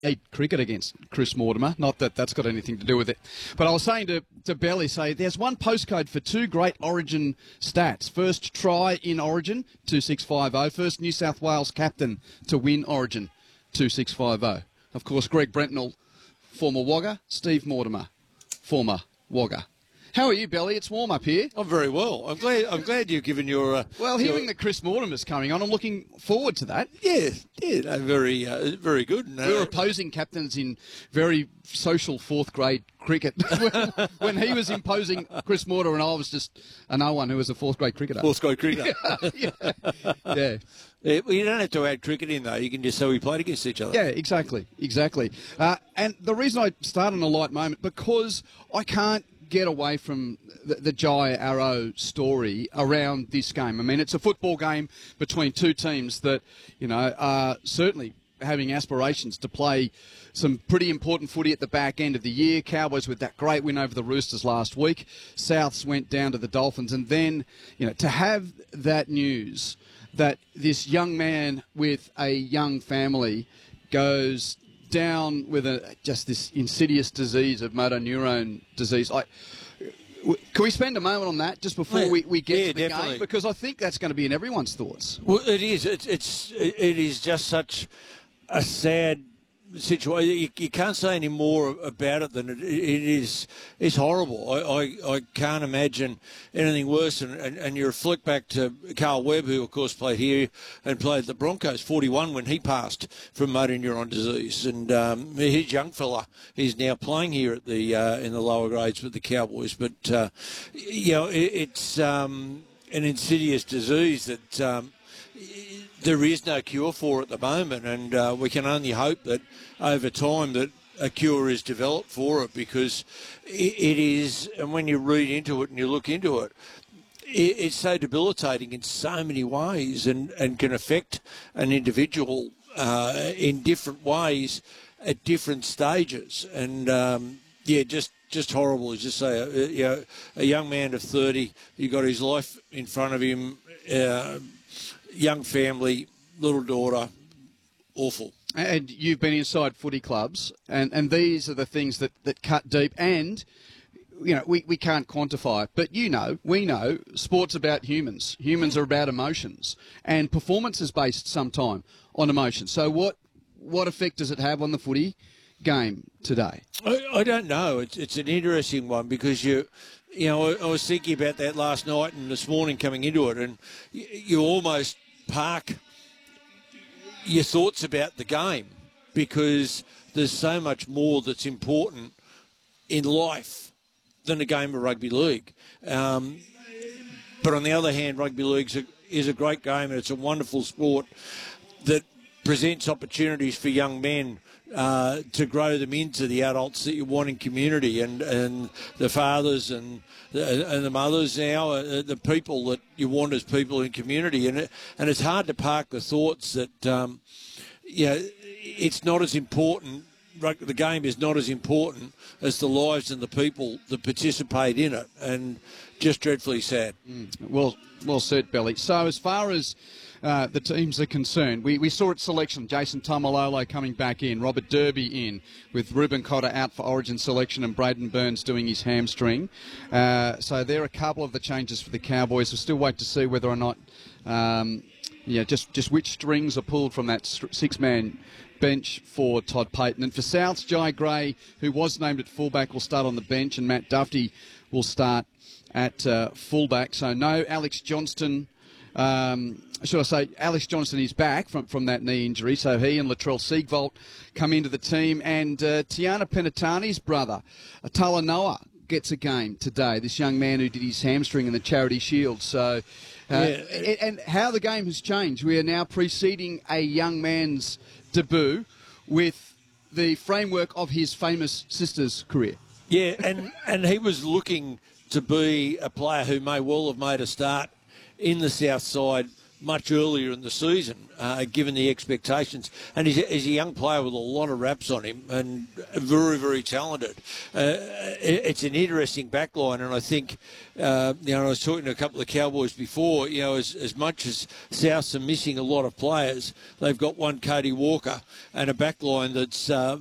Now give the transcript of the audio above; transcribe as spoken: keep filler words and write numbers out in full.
eight cricket against Chris Mortimer. Not that that's got anything to do with it. But I was saying to, to Belly, say, there's one postcode for two great Origin stats. First try in Origin, two six five oh. First New South Wales captain to win Origin, two six five oh. Of course, Greg Brentnell, former Wagga. Steve Mortimer, former Wagga. How are you, Belly? It's warm up here. I'm very well. I'm glad. I'm glad you've given your. Uh, well, your... hearing that Chris Mortimer's coming on, I'm looking forward to that. Yeah, yeah, no, very, uh, very good. No. We were opposing captains in very social fourth grade cricket when, when he was imposing Chris Mortimer, and I was just a no one who was a fourth grade cricketer. Fourth grade cricketer. yeah. yeah. Yeah, well, you don't have to add cricket in, though. You can just say we played against each other. Yeah, exactly, exactly. Uh, and the reason I start on a light moment, because I can't get away from the, the Jai Arrow story around this game. I mean, it's a football game between two teams that, you know, are certainly having aspirations to play some pretty important footy at the back end of the year. Cowboys with that great win over the Roosters last week. Souths went down to the Dolphins. And then, you know, to have that news that this young man with a young family goes down with a, just this insidious disease of motor neurone disease. I, w- can we spend a moment on that just before yeah, we, we get yeah, to the definitely. game? Because I think that's going to be in everyone's thoughts. Well, it is. It's, it's it is just such a sad situation. You, you can't say any more about it than it, it is. It's horrible. I, I, I can't imagine anything worse. And, and, and you reflect back to Carl Webb, who of course played here and played at the Broncos, forty-one when he passed from motor neuron disease. And um, his young fella is now playing here at the uh, in the lower grades with the Cowboys. But uh, you know, it, it's um, an insidious disease that. Um, There is no cure for it at the moment, and uh, we can only hope that over time that a cure is developed for it, because it, it is, and when you read into it and you look into it, it, it's so debilitating in so many ways, and, and can affect an individual uh, in different ways at different stages. And, um, yeah, just just horrible, as you say. Uh, you know, a young man of thirty, he got his life in front of him, uh, young family, little daughter, awful. And you've been inside footy clubs, and, and these are the things that, that cut deep, and, you know, we, we can't quantify it, but you know, we know, sport's about humans. Humans are about emotions, and performance is based sometime on emotion. So what what effect does it have on the footy game today? I, I don't know. It's it's an interesting one, because you... You know, I, I was thinking about that last night and this morning coming into it, and you, you almost park your thoughts about the game, because there's so much more that's important in life than a game of rugby league. Um, but on the other hand, rugby league a, is a great game, and it's a wonderful sport that presents opportunities for young men Uh, to grow them into the adults that you want in community, and, and the fathers and the, and the mothers now, uh, the people that you want as people in community. And it, and it's hard to park the thoughts that, um, you know, it's not as important, the game is not as important as the lives and the people that participate in it, and just dreadfully sad. Mm. Well, well said, Belly. So as far as Uh, the teams are concerned, we, we saw at selection Jason Tamalolo coming back in, Robert Derby in, with Ruben Cotter out for Origin selection and Braden Burns doing his hamstring. Uh, so there are a couple of the changes for the Cowboys. We'll still wait to see whether or not, um, yeah, just, just which strings are pulled from that six-man bench for Todd Payton. And for Souths, Jai Gray, who was named at fullback, will start on the bench, and Matt Duffy will start at uh, fullback. So no Alex Johnston. Um, should I say, Alex Johnston is back from, from that knee injury, so he and Latrell Siegvolt come into the team. And uh, Tiana Penatani's brother, Talanoa, gets a game today, this young man who did his hamstring in the Charity Shield. So, uh, yeah. And how the game has changed. We are now preceding a young man's debut with the framework of his famous sister's career. Yeah, and, and he was looking to be a player who may well have made a start in the South side much earlier in the season, uh, given the expectations. And he's, he's a young player with a lot of raps on him and very, very talented. Uh, it, it's an interesting backline, and I think, uh, you know, I was talking to a couple of Cowboys before, you know, as, as much as Souths are missing a lot of players, they've got one Cody Walker and a backline that's uh,